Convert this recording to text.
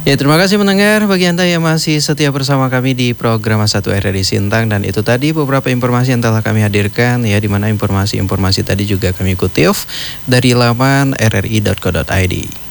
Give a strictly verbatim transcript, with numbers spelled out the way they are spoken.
Ya, terima kasih mendengar bagi Anda yang masih setia bersama kami di program satu R R I Sintang, dan itu tadi beberapa informasi yang telah kami hadirkan ya, di mana informasi-informasi tadi juga kami kutip dari laman r r i dot co dot i d.